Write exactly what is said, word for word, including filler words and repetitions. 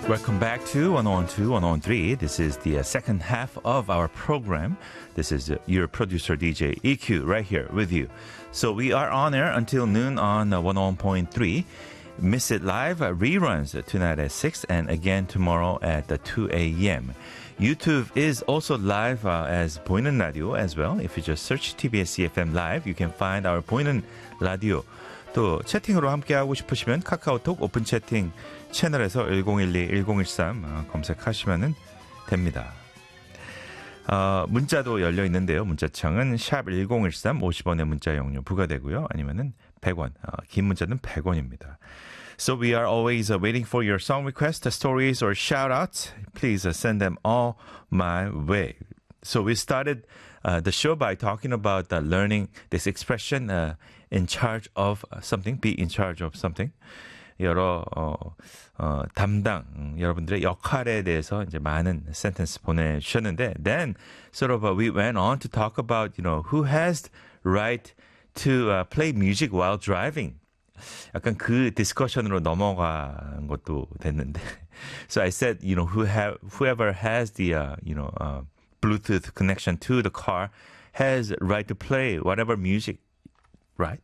Welcome back to one oh one two, one oh one three. This is the uh, second half of our program. This is uh, your producer D J E Q right here with you. So we are on air until noon on uh, one oh one point three. Miss It Live uh, reruns uh, tonight at six and again tomorrow at uh, two a.m. YouTube is also live uh, as 보이는 라디오 as well. If you just search 티비에스 이에프엠 Live, you can find our 보이는 라디오. 또 채팅으로 함께하고 싶으시면 카카오톡 오픈 채팅 채널에서 일공일이 일공일삼 어, 검색하시면 됩니다. 어, 문자도 열려 있는데요. 문자창은 샵 일공일삼 오십 원의 문자 용료 부과되고요. 아니면은 백 원, 어, 긴 문자는 백 원입니다. So we are always uh, waiting for your song requests, stories, or shout-outs. Please uh, send them all my way. So we started uh, the show by talking about uh, learning this expression, uh, in charge of something, be in charge of something. 여러 어, 어, 담당 음, 여러분들의 역할에 대해서 이제 많은 센텐스 보내주셨는데, then sort of uh, we went on to talk about, you know, who has the right to uh, play music while driving. 약간 그 디스커션으로 넘어간 것도 됐는데, so I said, you know, who have whoever has the uh, you know uh, Bluetooth connection to the car has right to play whatever music, right?